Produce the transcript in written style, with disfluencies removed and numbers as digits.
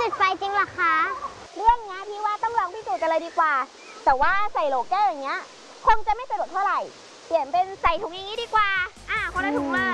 ติดไฟจริงเหรอคะเรื่องนี้พี่ว่าต้องลองพิสูจน์กันเลยดีกว่าแต่ว่าใส่โหลแก้วอย่างเงี้ยคงจะไม่สะดวกเท่าไหร่เปลี่ยนเป็นใส่ถุงอย่างนี้ดีกว่าคนละถุงเลย